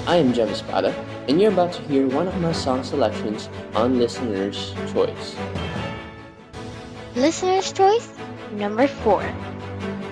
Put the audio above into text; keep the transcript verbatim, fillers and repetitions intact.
I am Jeff Espada, and you're about to hear one of my song selections on Listener's Choice. Listener's choice number four.